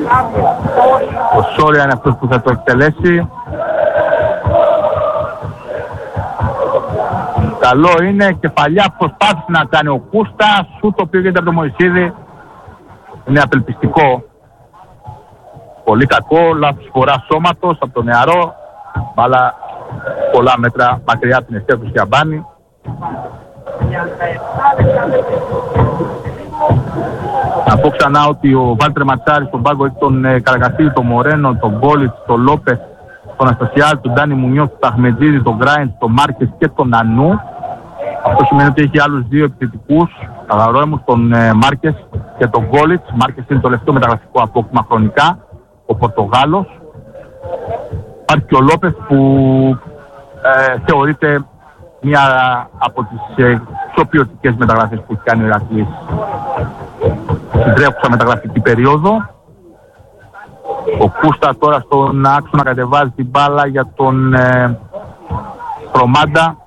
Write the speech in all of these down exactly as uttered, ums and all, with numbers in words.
Ο Σόρια είναι αυτός που θα το εκτελέσει. Καλό είναι, κεφαλιά προσπάθησε να κάνει ο Κούστα, σου το οποίο γίνεται από τον Μωυσίδη. Είναι απελπιστικό. Πολύ κακό, λάθος φορά σώματος από τον νεαρό. Μπάλα πολλά μέτρα μακριά από την αιστεία του Σιαμπάνη. Να πω ξανά ότι ο Βάλτερ Ματσάρης στον πάγκο έχει τον ε, Καρακασίλη, τον Μορένο, τον Γκόλιτς, τον Λόπες, τον Αστασιάδη, τον Ντάνι Μουνιώθ, τον Αχμετζίδη, τον Γκράιντ, τον Μάρκες και τον Νανού. Αυτό σημαίνει ότι έχει άλλους δύο επιθετικούς αγαρόεμους, τον ε, Μάρκες και τον Γκόλιτς. Μάρκες είναι το τελευταίο μεταγραφικό απόκτημα χρονικά, ο Πορτογάλος. Υπάρχει και ο Λόπες που ε, θεωρείται μία από τις ε, πιο ποιοτικές μεταγραφές που έχει κάνει ο Ηρακλής στην τρέχουσα μεταγραφική περίοδο. Ο Κούστα τώρα στον άξονα κατεβάζει την μπάλα για τον ε, Προμάντα.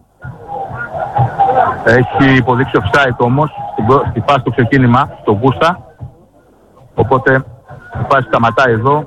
Έχει υποδείξει offside όμως στην, στη φάση του ξεκίνημα στον Κούστα, οπότε η φάση σταματάει εδώ.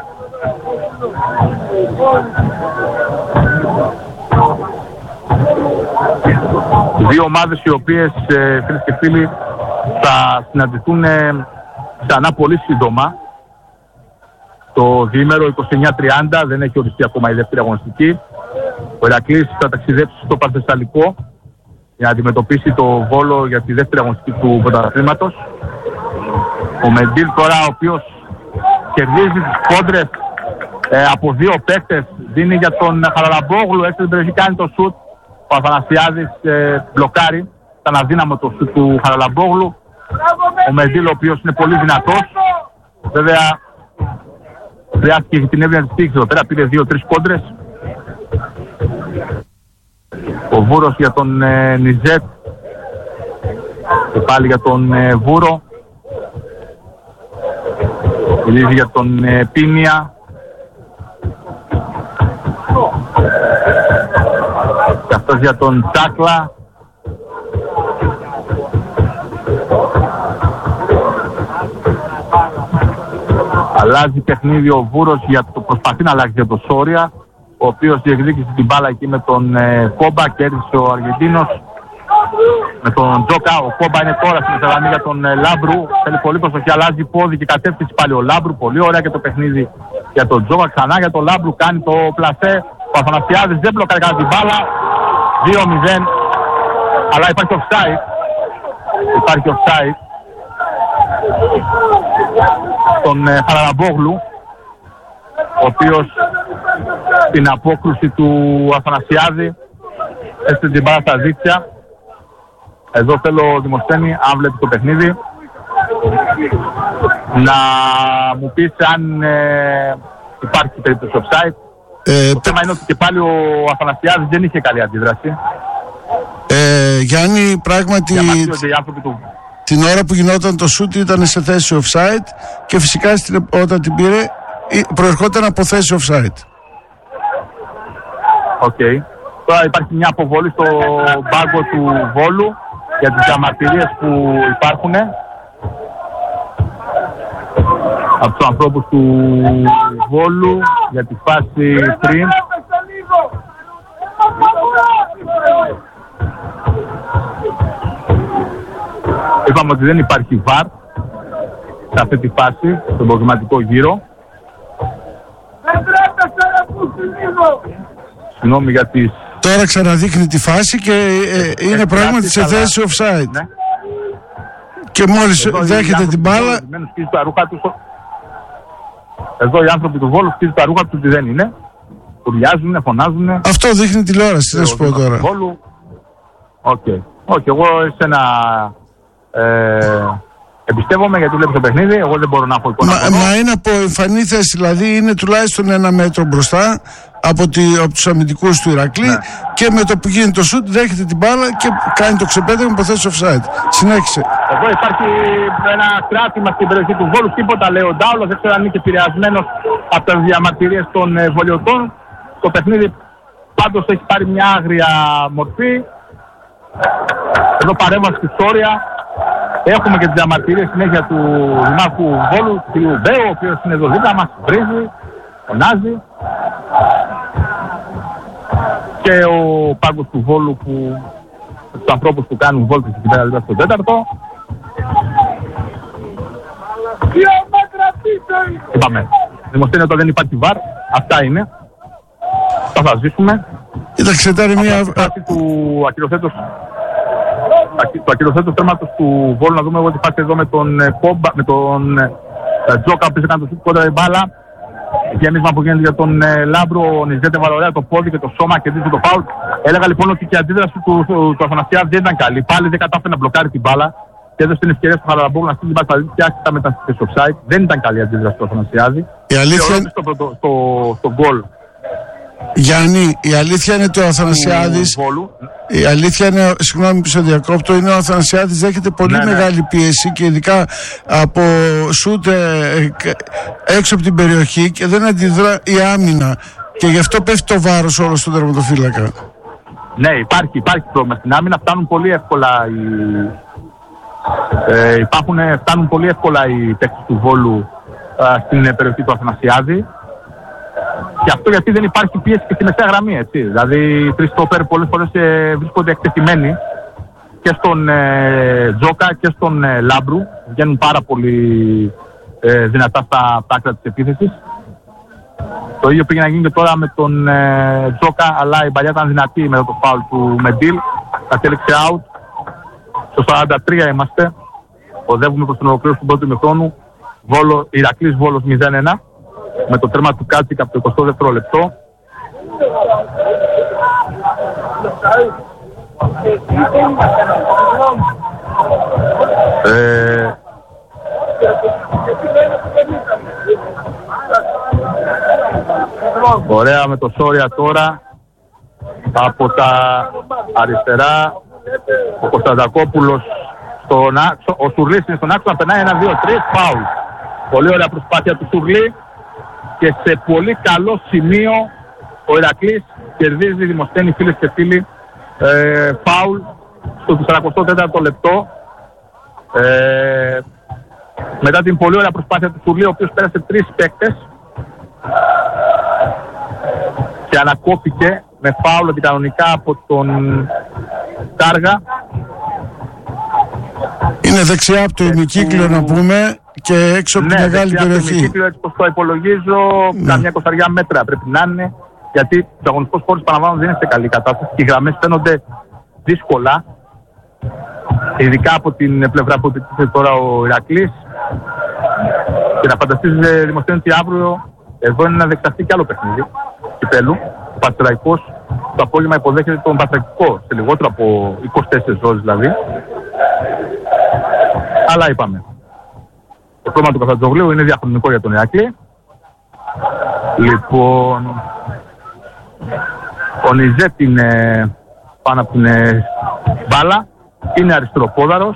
Δύο ομάδες οι οποίες, ε, φίλες και φίλοι, θα συναντηθούν ε, ξανά πολύ σύντομα. Το διήμερο είκοσι εννιά τριάντα δεν έχει οριστεί ακόμα η δεύτερη αγωνιστική. Ο Ηρακλής θα ταξιδέψει στο Παρθεσσαλικό για να αντιμετωπίσει το Βόλο για τη δεύτερη αγωνιστική του πρωταθλήματος. Ο Μεντήλ τώρα, ο οποίος κερδίζει τις κόντρες ε, από δύο παίκτες, δίνει για τον Χαραλαμπόγλου, έτσι την περιοχή κάνει το σουτ. Ο Αθανασιάδης ε, μπλοκάρει, ήταν αδύναμο το σουτ του Χαραλαμπόγλου. Ο Μεντήλ, ο οποίος είναι πολύ δυνατός, βέβαια χρειάστηκε την έβγαινε της τύχης εδώ πέρα, πήρε δύο τρεις κόντρες. Ο Βούρος για τον ε, Νιζέτ και πάλι για τον ε, Βούρο. Γυρίζει για τον ε, Πίνια. Και αυτός για τον Τσάκλα. Αλλάζει παιχνίδι ο Βούρος, για το, προσπαθεί να αλλάξει για το Σόρια, ο οποίος διεκδίκησε την μπάλα εκεί με τον ε, Κόμπα, κέρδισε ο Αργεντίνος με τον Τζόκα. Ο Κόμπα είναι τώρα στην Μεσσαλανή για τον ε, Λάμπρου, θέλει πολύ προσοχή, αλλάζει πόδι και κατεύθυνση πάλι ο Λάμπρου, πολύ ωραία και το παιχνίδι για τον Τζόκα, ξανά για τον Λάμπρου, κάνει το πλασέ, ο Αθανασιάδης δεν μπλοκάρει κατά την μπάλα, δύο μηδέν, αλλά υπάρχει offside, υπάρχει offside τον ε, Χαραλαμπόγλου, ο οποίος στην απόκρουση του Αθανασιάδη έστειλε την μπάλα στα δίκτυα. Εδώ θέλω, Δημοσθένη, αν βλέπει το παιχνίδι, να μου πεις αν ε, υπάρχει περίπτωση offside. Ε, το θέμα είναι ότι και πάλι ο Αθανασιάδης δεν είχε καλή αντίδραση. Ε, Γιάννη, πράγματι του... την ώρα που γινόταν το σούτ ήταν σε θέση offside και φυσικά στην, όταν την πήρε προερχόταν από θέση offside. Οκ. Okay. Τώρα υπάρχει μια αποβολή στο μπάγκο του Βόλου για τις διαμαρτυρίες που υπάρχουν από τους ανθρώπους του Βόλου για τη φάση πριν. Είπαμε ότι δεν υπάρχει βαρ σε αυτή τη φάση, στον προγραμματικό γύρο. Συγγνώμη για τις... Τώρα ξαναδείχνει τη φάση και ε, είναι πράγματι σε θέση offside. Ναι. Και μόλις εδώ δέχεται την μπάλα... Εδώ οι άνθρωποι του Βόλου σκίζουν τα ρούχα τους ότι δεν είναι. Ουρλιάζουνε, φωνάζουνε. Αυτό δείχνει τηλεόραση, θα σου πω τώρα. Οκ. Όχι, εγώ σε ένα... Ε, εμπιστεύομαι γιατί βλέπω το παιχνίδι, εγώ δεν μπορώ να έχω εικόνα. Μα, μα είναι από εμφανή θέση, δηλαδή είναι τουλάχιστον ένα μέτρο μπροστά από, τη, από τους αμυντικούς του Ηρακλή, ναι. Και με το που γίνει το σουτ δέχεται την μπάλα και κάνει το ξεπέταγμα από θέση offside. Συνέχισε. Εδώ υπάρχει ένα κράτημα στην περιοχή του Βόλου, τίποτα λέει ο Ντάουλος, δεν ξέρω αν είναι και επηρεασμένος από τις διαμαρτυρίες των ε, βολιωτών. Το παιχνίδι πάντως έχει πάρει μια άγρια μορφή. Εδώ παρέμβαση στη Σόρια. Έχουμε και τις διαμαρτυρίες συνέχεια του Δημάρχου Βόλου, του κ. Μπέου, ο οποίος είναι εδώ δίπλα μας, βρίζει, φωνάζει. Και ο πάγκος του Βόλου, που τους ανθρώπους που κάνουν βόλτες εκεί πέρα δίπλα στο τέταρτο. Είπαμε, δημοσίευμα όταν δεν υπάρχει βαρ, αυτά είναι. Θα θα ζήσουμε. Κοίταξε, ήταν μια... του ακυρωθέντος το ακυρωθέντος τέρματος του Βόλου, να δούμε εγώ τη φάση εδώ με τον Κόμπα, με τον Τζόκα που έκανε το σούτ κόντρα την μπάλα. Γέμισμα που γίνεται για τον ε, Λάμπρο, ο Νιζέτε βάλε ωραία το πόδι και το σώμα και δείχνει το φάουλ. Έλεγα λοιπόν ότι και η αντίδραση του, του, του Αθανασιάδη δεν ήταν καλή. Πάλι δεν κατάφερε να μπλοκάρει την μπάλα και έδωσε την ευκαιρία στο Χαραλαμπόγλου να στείλει την μπάλα και άσχετα μετά στη offside. Δεν ήταν καλή η αντίδραση του Αθανασιάδη. Η αλήθεια είναι... Στο, στο, στο, στο γκολ. Γιάννη, η αλήθεια είναι ότι ο Αθανασιάδης, η αλήθεια είναι, συγγνώμη που σε διακόπτω, είναι ο Αθανασιάδης δέχεται πολύ ναι, μεγάλη ναι. πίεση και ειδικά από σούτ ε, έξω από την περιοχή και δεν αντιδρά η άμυνα και γι' αυτό πέφτει το βάρος όλο στον τερματοφύλακα. Ναι, υπάρχει, υπάρχει πρόβλημα στην άμυνα, φτάνουν πολύ εύκολα οι, ε, υπάρχουν, φτάνουν πολύ εύκολα οι παίκτες του Βόλου ε, στην περιοχή του Αθανασιάδη. Και αυτό γιατί δεν υπάρχει πίεση και στη μεσαία γραμμή, έτσι. Δηλαδή, οι τρεις στόπερ πολλές φορές ε, βρίσκονται εκτεθειμένοι και στον ε, Τζόκα και στον ε, Λάμπρου. Βγαίνουν πάρα πολύ ε, δυνατά στα άκρα της επίθεσης. Το ίδιο πήγε να γίνει και τώρα με τον ε, Τζόκα, αλλά η παλιά ήταν δυνατή μετά το φάουλ του Μεντήλ. Κατέληξε out. Στο σαράντα τρία είμαστε. Οδεύουμε προς την ολοκλήρωση του πρώτου ημιχρόνου. Βόλο, Ηρακλής Βόλος μηδέν ένα. Με το τέρμα του Κάτσικ από το εικοστό δεύτερο λεπτό. Ε... Ωραία με το Σόρια τώρα. Από τα αριστερά ο Κωνσταντακόπουλος στον άξο, ο Σουρλής είναι στον άξονα, περνάει ένα δύο τρία φάουλ. Πολύ ωραία προσπάθεια του Σουρλή και σε πολύ καλό σημείο ο Ηρακλής κερδίζει, Δημοσθένη φίλες και φίλοι, ε, φάουλ στο σαράντα τέταρτο λεπτό. Ε, μετά την πολύ ωραία προσπάθεια του Σουρλή, ο οποίος πέρασε τρεις παίκτες και ανακόπηκε με φάουλ αντικανονικά από τον Κάργα. Είναι δεξιά από το ημικύκλιο να πούμε και έξω από ναι, τη μεγάλη περιοχή. Ναι, δεξιά από το ημικύκλιο, έτσι πως το υπολογίζω, ναι. Καμιά κοσαριά μέτρα πρέπει να είναι, γιατί ο αγωνιστικός χώρος παραλαμβάνω δεν είναι σε καλή κατάσταση και οι γραμμές φαίνονται δύσκολα, ειδικά από την πλευρά που επιτίθεται τώρα ο Ηρακλής. Και να φανταστείς Δημοσθένη ότι αύριο εδώ είναι να δεξαστεί κι άλλο παιχνίδι κυπέλου. Ο Πανσεραϊκός το απόγευμα υποδέχεται τον Πανσεραϊκό σε λιγότερο από είκοσι τέσσερις ώρες δηλαδή. Αλλά είπαμε, το πρόβλημα του Καφτατζογλίου είναι διαχρονικό για τον Ηρακλή. Λοιπόν, ο Νιζέτ είναι πάνω από την μπάλα, είναι αριστεροπόδαρος.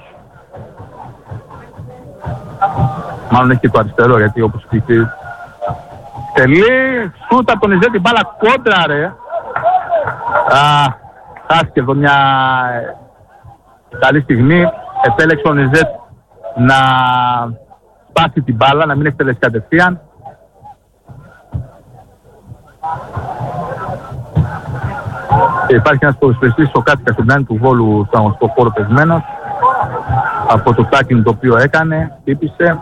Μάλλον έχει και το αριστερό, γιατί όπως πει τελεί, σούτα από τον Νιζέτ την μπάλα κόντρα ρε. Α, χάθηκε εδώ μια καλή στιγμή. Επέλεξε ο Νιζέτ να σπάσει την μπάλα, να μην εκτελέσει κατευθείαν. Και υπάρχει ένας ποδοσφαιριστής ο Κάτσικας στην πλάνη του Βόλου στο αγωνιστικό χώρο πεσμένος. Από το τάκινγκ το οποίο έκανε, χτύπησε.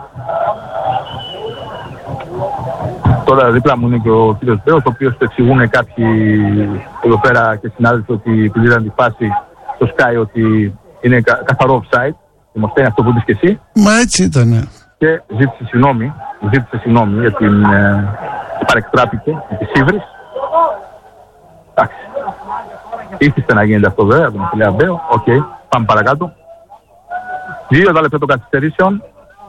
Τώρα δίπλα μου είναι και ο κύριος Μπέος, ο οποίος το εξηγούν κάποιοι εδώ πέρα και συνάδελφοι ότι επειδή ήταν τη φάση στο Sky ότι είναι κα, καθαρό offside. Δημοσθένη αυτό που είπες και εσύ. Μα έτσι ήτανε. Και ζήτησε συγγνώμη, ζήτησε συγγνώμη για την ε, παρεκτράπηκε με τις ύβρις. Εντάξει. Ήθιστε να γίνεται αυτό βέβαια, τον φίλε Αμπέο. Οκ, okay, πάμε παρακάτω. Δύο τα λεπτά των καθυστερήσεων.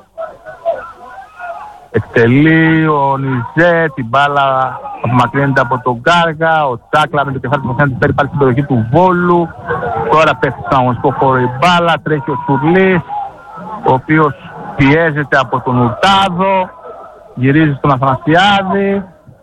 Εκτελεί ο Νιζέ, την μπάλα απομακρύνεται από τον Κάργα. Ο Τσάκλα με το κεφάλι του Μαθιάντη την πάλι στην περιοχή του Βόλου. Τώρα πέφτει στον αγωνιστικό χώρο η μπάλα. Τρέχει ο Σουρλής, ο οποίος πιέζεται από τον Ουρτάδο. Γυρίζει στον Αθανασιάδη.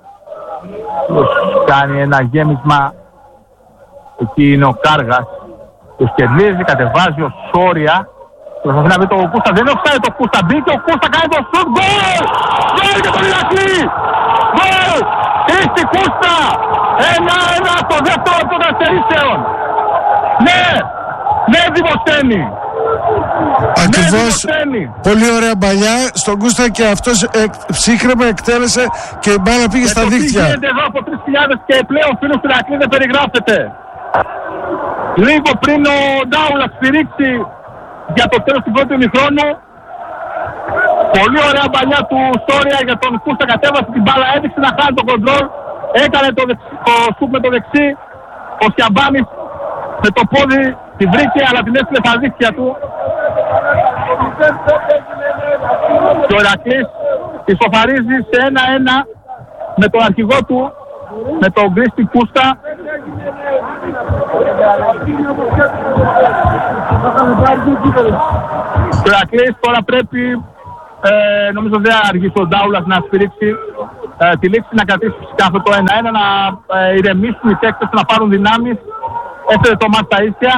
Κάνει ένα γέμισμα. Εκεί είναι ο Κάργας. Τους κερδίζει, κατεβάζει ο Σόρια. Προσπαθεί να βρει το Κούστα, δεν είναι offside το Κούστα, μπήκε ο Κούστα, κάνει το σουτ, γκολ! Γκολ για τον Ηρακλή! Γκολ! Χρήστη Κούστα! Ένα-ένα στο δεύτερο των καθυστερήσεων! Ναι! Ναι, Δημοσθένη! Ακριβώς, πολύ ωραία παλιά στον Κούστα και αυτός εκ, ψύχρεμα εκτέλεσε και η μπάλα πήγε στα δίχτυα. Τι γίνεται εδώ από τρεις χιλιάδες και πλέον φίλος του Ηρακλή δεν περιγράφεται. Λίγο πριν ο Ντάουλας στηρίξει για το τέλος του πρώτου ημιχρόνου. Πολύ ωραία παλιά του Σόρια για τον Κούστα, κατέβασε την μπάλα, έδειξε να χάνει το κοντρόλ, έκανε το, το σουτ με το δεξί, ο Σιαμπάνης με το πόδι τη βρήκε αλλά την έστειλε στα δίχτυα του. Και ο Ηρακλής ισοφαρίζει σε ένα-ένα με τον αρχηγό του, με τον Χρήστη Κούστα. Ο Ηρακλής τώρα πρέπει, ε, νομίζω δεν αργήσει ο Ντάουλας να σφυρίξει ε, τη λήξη, να κρατήσει φυσικά αυτό το ένα-ένα, να ε, ηρεμήσουν οι παίκτες, να πάρουν δυνάμεις. Έφερε το μάτς στα ίσια.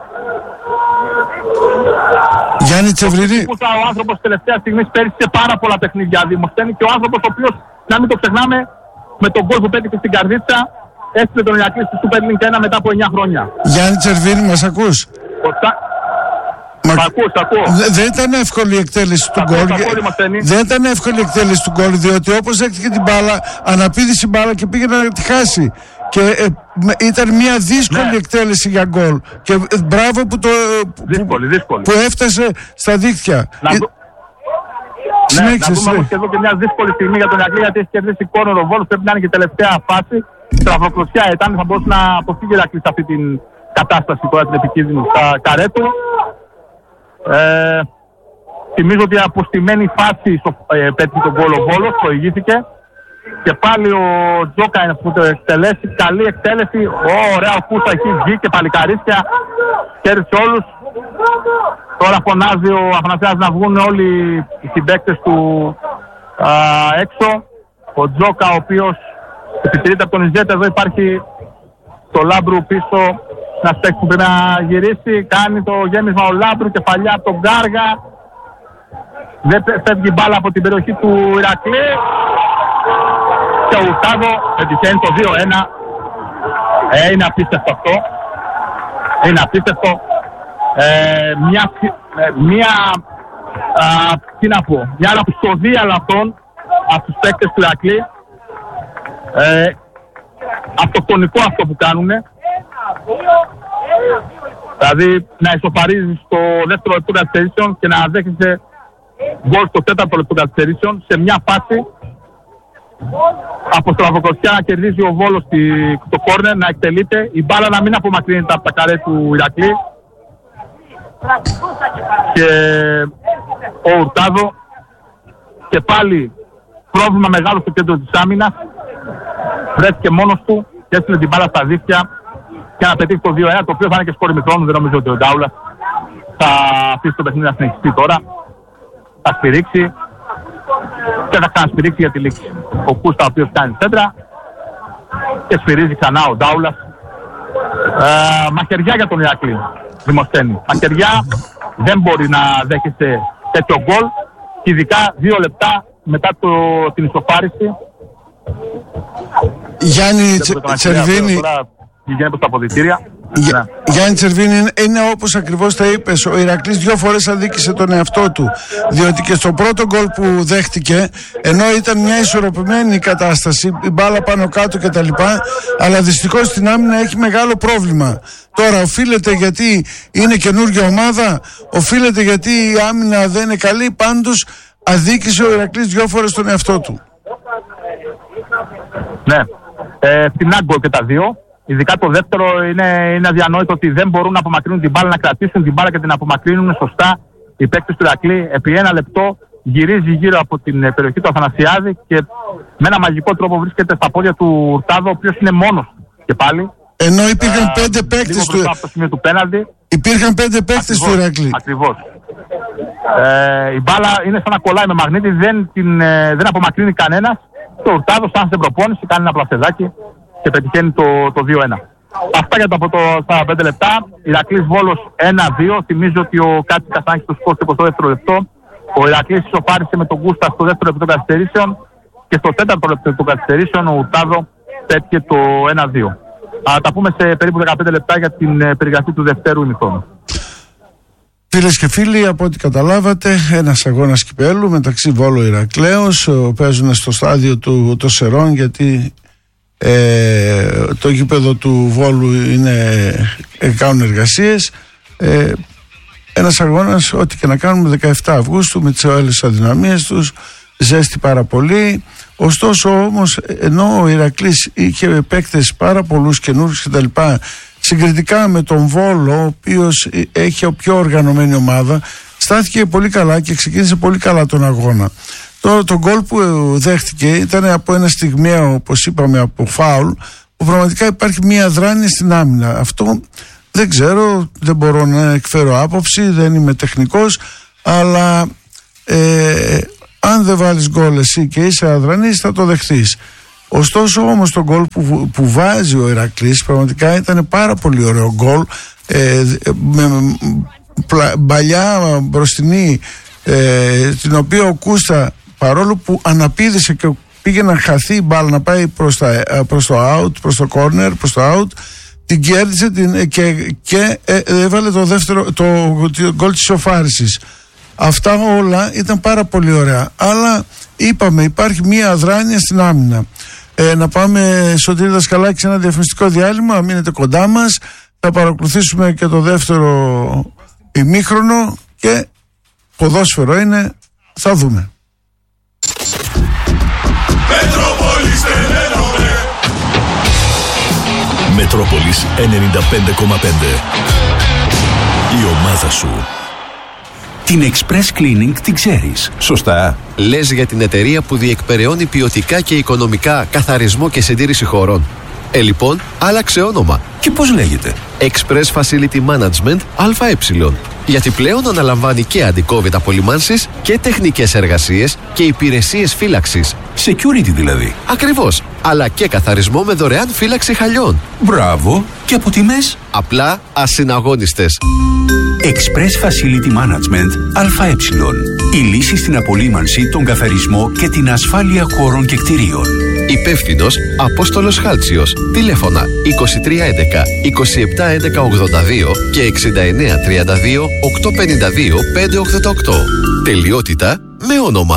Γιάννη Τσευρίδη. Ο άνθρωπος τελευταία στιγμή πέρυσι πάρα πολλά παιχνίδια Δημοσθένη και ο άνθρωπος ο οποίος, να μην το ξεχνάμε, με τον γκολ που πέτυχε στην Καρδίτσα, έστειλε τον Ηρακλή στη Super League ένα μετά από εννιά χρόνια. Γιάννη Τσερβίνη, μας ακούς? Μα... Μ' ακούς, ακούω. Δεν ήταν εύκολη η εκτέλεση του γκολ. Δεν ήταν εύκολη η εκτέλεση του γκολ, διότι όπως δέχτηκε την μπάλα, αναπήδησε η μπάλα και πήγε να τη χάσει. Και ε, ήταν μια δύσκολη ναι. εκτέλεση για γκολ. Και ε, μπράβο που, το, δύσκολη, δύσκολη. που έφτασε στα δίχτυα. Να, ε, δου... ναι, να δούμε όμως και εδώ και μια δύσκολη στιγμή για τον Ηρακλή, γιατί έχει κερδίσει κόρνερ ο Βόλος, πρέπει να είναι και η τελευταία φάση. Στραφοκλωσιά ήταν, θα μπορούσε να αποφύγει ο Ηρακλής αυτή την κατάσταση τώρα την επικίνδυνη στα καρέ του. Ε, θυμίζω ότι η αποστημένη φάση ε, πέτυχε τον γκολ ο Βόλος, προηγήθηκε. Και πάλι ο Τζόκα είναι που το εκτελέσει. Καλή εκτέλεση. Ω, ωραία, ο Κούστα έχει βγει και παλικαρίσια. Κέρδισε όλους. Τώρα φωνάζει ο Αθανασιάς να βγουν όλοι οι συμπαίκτες του α, έξω. Ο Τζόκα, ο οποίος επιτηρείται από τον Ιζέτα. Εδώ υπάρχει το Λάμπρου πίσω. Να παίξει που πρέπει να γυρίσει. Κάνει το γέμισμα ο Λάμπρου. Κεφαλιά από τον Γκάργα. Δεν φεύγει μπάλα από την περιοχή του Ηρακλή. Και ο Ουρτάδο πετυχαίνει το δύο ένα. Ε, είναι απίστευτο αυτό. Είναι απίστευτο. Ε, μια, ε, μια, α, τι να πω, μια ραπιστοδία λαθών από τους παίκτες του Ηρακλή. Ε, αυτοκτονικό αυτό που κάνουνε. Δηλαδή να ισοφαρίζεις στο δεύτερο λεπτό καθυστερήσεων και να δέχεσαι γκολ στο τέταρτο λεπτό καθυστερήσεων σε μια φάση. Από στραβοκροσιά να κερδίζει ο Βόλος το κόρνερ, να εκτελείται, η μπάλα να μην απομακρύνεται από τα καρέ του Ηρακλή. Και ο Ουρτάδο και πάλι πρόβλημα μεγάλο στο κέντρο της άμυνας. Βρέθηκε μόνος του και έστειλε την μπάλα στα δίχτυα και να πετύχει το δύο ένα, το οποίο θα είναι και σκόρ ημιχρόνου. Δεν νομίζω ότι ο Ντάουλας θα αφήσει το παιχνίδι να συνεχιστεί τώρα. Θα στηρίξει και θα ξανασπηρίξει για τη λήξη. Ο Κούστα, ο οποίος κάνει σέντρα και σφυρίζει ξανά ο Ντάουλας. Ε, μαχαιριά για τον Ηρακλή, Δημοσθένη. Μαχαιριά, δεν μπορεί να δέχεσαι τέτοιο γκολ, ειδικά δύο λεπτά μετά το, την ισοφάριση. Γιάννη Τσερβίνη. Πηγαίνει προς τα αποδυτήρια. Για, ναι. Γιάννη Τσερβίνη, είναι όπως ακριβώς τα είπες. Ο Ηρακλής δύο φορές αδίκησε τον εαυτό του. Διότι και στο πρώτο γκολ που δέχτηκε, ενώ ήταν μια ισορροπημένη κατάσταση, η μπάλα πάνω κάτω κτλ. Αλλά δυστυχώς στην άμυνα έχει μεγάλο πρόβλημα. Τώρα οφείλεται γιατί είναι καινούργια ομάδα, οφείλεται γιατί η άμυνα δεν είναι καλή. Πάντως αδίκησε ο Ηρακλής δύο φορές τον εαυτό του. Ναι. Ε, φτηνά γκολ και τα δύο. Ειδικά το δεύτερο είναι, είναι αδιανόητο ότι δεν μπορούν να απομακρύνουν την μπάλα, να κρατήσουν την μπάλα και την απομακρύνουν σωστά οι παίκτες του Ηρακλή. Επί ένα λεπτό γυρίζει γύρω από την περιοχή του Αθανασιάδη και με ένα μαγικό τρόπο βρίσκεται στα πόδια του Ουρτάδο, ο οποίος είναι μόνος και πάλι. Ενώ υπήρχαν ε, πέντε παίκτες του... από το σημείο του πέναλτι. Υπήρχαν πέντε παίκτες του Ηρακλή. Ακριβώς. Ε, η μπάλα είναι σαν να κολλάει με μαγνήτη, δεν, την, ε, δεν απομακρύνει κανένας. Το Ουρτάδο, σαν στην προπόνηση, κάνει ένα πλασεδάκι και πετυχαίνει το, το δύο ένα. Αυτά για το από το στα πέντε λεπτά. Ηρακλής Βόλος ένα δύο. Θυμίζω ότι ο Κάτσικας άρχισε το σκορ στο εικοστό δεύτερο λεπτό. Ο Ηρακλής ισοφάρισε με τον Κούστα στο δεύτερο λεπτό καθυστερήσεων. Και στο τέταρτο λεπτό καθυστερήσεων ο Ουτάδο πέτυχε το ένα δύο. Θα τα πούμε σε περίπου δεκαπέντε λεπτά για την περιγραφή του δευτέρου ημιχρόνου. Φίλες και φίλοι, από ό,τι καταλάβατε, ένας αγώνας κυπέλλου μεταξύ Βόλο Ηρακλέος. Παίζουν στο στάδιο του το Σερών, γιατί ε, το γήπεδο του Βόλου είναι, ε, κάνουν εργασίες. Ε, ένας αγώνας, ό,τι και να κάνουμε, δεκαεφτά Αυγούστου, με τις άλλες αδυναμίες τους, ζέστη πάρα πολύ. Ωστόσο όμως, ενώ ο Ηρακλής είχε παίκτες πάρα πολλούς καινούριους κτλ., συγκριτικά με τον Βόλο, ο οποίος έχει πιο οργανωμένη ομάδα, στάθηκε πολύ καλά και ξεκίνησε πολύ καλά τον αγώνα. Τώρα το γκολ που δέχτηκε ήταν από ένα στιγμιαίο, όπως είπαμε, από φάουλ, που πραγματικά υπάρχει μια αδράνεια στην άμυνα. Αυτό δεν ξέρω, δεν μπορώ να εκφέρω άποψη, δεν είμαι τεχνικός, αλλά ε, αν δεν βάλεις γκολ εσύ και είσαι αδρανής, θα το δεχθείς. Ωστόσο όμως το γκολ που, που βάζει ο Ηρακλής πραγματικά ήταν πάρα πολύ ωραίο γκολ, ε, με μπαλιά μπροστινή, ε, την οποία ο Κούστα, παρόλο που αναπήδησε και πήγε να χαθεί η μπάλα, να πάει προς, τα, προς το out, προς το corner, προς το out, την κέρδισε την, και, και ε, έβαλε το δεύτερο, το γκολ της ισοφάρισης. Αυτά όλα ήταν πάρα πολύ ωραία, αλλά είπαμε, υπάρχει μία αδράνεια στην άμυνα. Ε, να πάμε, Σωτήρη Δασκαλάκη, σε ένα διαφημιστικό διάλειμμα. Μείνετε κοντά μας. Θα παρακολουθήσουμε και το δεύτερο ημίχρονο και ποδόσφαιρο είναι, θα δούμε. Μετρόπολης ενενήντα πέντε κόμμα πέντε. Η ομάδα σου. Την Express Cleaning την ξέρεις, σωστά? Λες για την εταιρεία που διεκπεραιώνει ποιοτικά και οικονομικά καθαρισμό και συντήρηση χώρων. Ε, λοιπόν, άλλαξε όνομα. Και πώς λέγεται? Express Facility Management ΑΕ. Γιατί πλέον αναλαμβάνει και αντικόβιτα απολυμάνσεις και τεχνικές εργασίες και υπηρεσίες φύλαξης. Security δηλαδή. Ακριβώς. Αλλά και καθαρισμό με δωρεάν φύλαξη χαλιών. Μπράβο. Και από τιμές? Απλά ασυναγώνιστες. Express Facility Management ΑΕ. Η λύση στην απολύμανση, τον καθαρισμό και την ασφάλεια χώρων και κτηρίων. Υπεύθυνος Απόστολος Χάλτσιος. Τηλέφωνα είκοσι τρία έντεκα είκοσι επτά έντεκα ογδόντα δύο και εξήντα εννέα τριάντα δύο οκτακόσια πενήντα δύο πεντακόσια ογδόντα οκτώ. Τελειότητα με όνομα.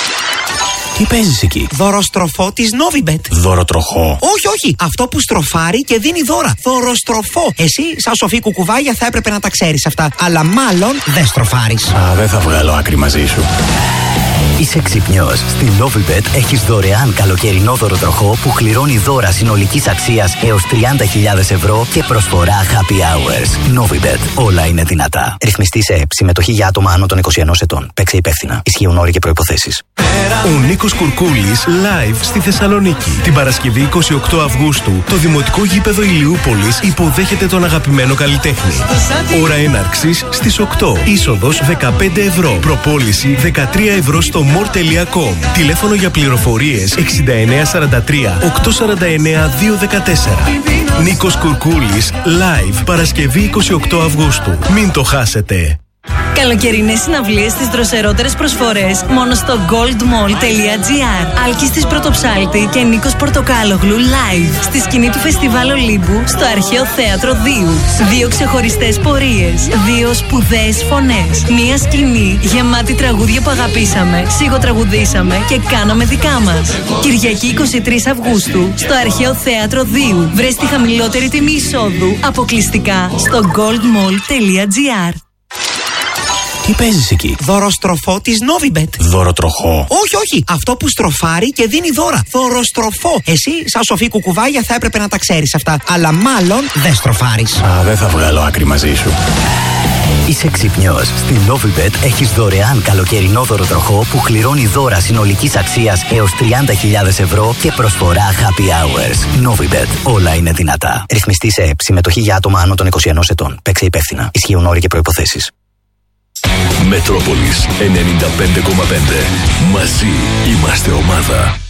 Τι παίζεις εκεί? Δωροστροφό της Novibet. Δωροτροχό? Όχι, όχι. Αυτό που στροφάρει και δίνει δώρα. Δωροστροφό. Εσύ, σαν σοφή κουκουβάγια, θα έπρεπε να τα ξέρεις αυτά. Αλλά μάλλον δεν στροφάρεις. Α, δεν θα βγάλω άκρη μαζί σου. Είσαι ξυπνιός. Στη Novibet έχεις δωρεάν καλοκαιρινό δωροτροχό που χληρώνει δώρα συνολικής αξίας έως τριάντα χιλιάδες ευρώ και προσφορά happy hours. Novibet. Όλα είναι δυνατά. Ρυθμιστή σε ΕΠ. Συμμετοχή για άτομα άνω των είκοσι ενός ετών. Παίξε υπεύθυνα. Ισχύουν όροι και προϋποθέσεις. Ο Νίκος Κουρκούλης live στη Θεσσαλονίκη. Την Παρασκευή εικοστή ογδόη Αυγούστου, το Δημοτικό Γήπεδο Ηλιούπολης υποδέχεται τον αγαπημένο καλλιτέχνη. Ώρα έναρξης στις οκτώ. Είσοδος δεκαπέντε ευρώ. Προπόληση δεκατρία ευρώ στο more τελεία com. Τηλέφωνο για πληροφορίες εξήντα εννέα σαράντα τρία οκτακόσια σαράντα εννέα διακόσια δεκατέσσερα. Νίκος Κουρκούλης live Παρασκευή εικοστή ογδόη Αυγούστου. Μην το χάσετε. Καλοκαιρινές συναυλίες στις δροσερότερες προσφορές μόνο στο goldmall τελεία gr. Άλκης της Πρωτοψάλτη και Νίκος Πορτοκάλογλου live στη σκηνή του Φεστιβάλ Ολύμπου στο Αρχαίο Θέατρο Δίου. Δύο ξεχωριστές πορείες, δύο σπουδαίες φωνές, μία σκηνή γεμάτη τραγούδια που αγαπήσαμε, σιγοτραγουδήσαμε και κάναμε δικά μας. Κυριακή εικοστή τρίτη Αυγούστου στο Αρχαίο Θέατρο Δίου. Βρες τη χαμηλότερη τιμή εισόδου αποκλειστικά στο goldmall τελεία gr. Τι παίζεις εκεί? Δωροστροφό της Novibet. Δωροτροχό? Όχι, όχι. Αυτό που στροφάρει και δίνει δώρα. Δωροστροφό. Εσύ, σαν σοφή κουκουβάγια, θα έπρεπε να τα ξέρεις αυτά. Αλλά μάλλον δεν στροφάρεις. Α, δεν θα βγάλω άκρη μαζί σου. Είσαι ξυπνιός. Στη Novibet έχεις δωρεάν καλοκαιρινό δωροτροχό που χληρώνει δώρα συνολικής αξίας έως τριάντα χιλιάδες ευρώ και προσφορά happy hours. Novibet. Όλα είναι δυνατά. Ρυθμιστή σε ΕΠ. Συμμετοχή για άτομα άνω των είκοσι ενός ετών. Παίξε υπεύθυνα. Ισχύουν όροι και προϋποθέσεις. Μετρόπολης ενενήντα πέντε κόμμα πέντε. Μαζί είμαστε ομάδα.